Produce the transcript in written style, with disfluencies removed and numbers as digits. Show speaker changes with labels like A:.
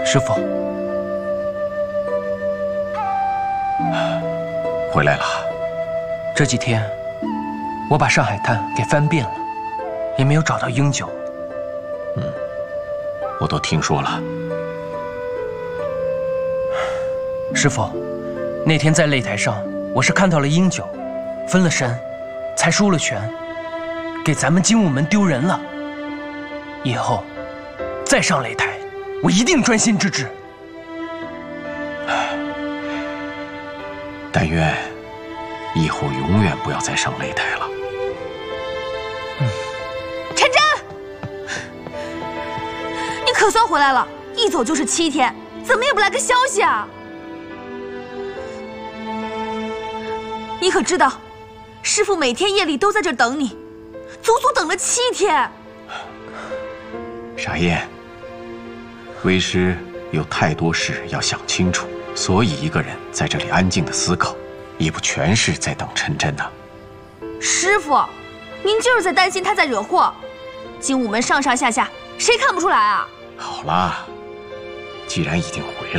A: 师傅，
B: 回来了。
A: 这几天我把上海滩给翻遍了，也没有找到英九。
B: 我都听说了。
A: 师傅，那天在擂台上，我是看到了英九，分了神，才输了拳，给咱们精武门丢人了。以后再上擂台，我一定专心致志。
B: 但愿以后永远不要再上擂台了。
C: 陈真，你可算回来了，一走就是7天，怎么也不来个消息啊？你可知道，师父每天夜里都在这儿等你，足足等了7天。
B: 傻燕，为师有太多事要想清楚，所以一个人在这里安静的思考，也不全是在等陈真呐。
C: 师父，您就是在担心他在惹祸。精武门上上下下，谁看不出来啊？
B: 好啦，既然已经回来。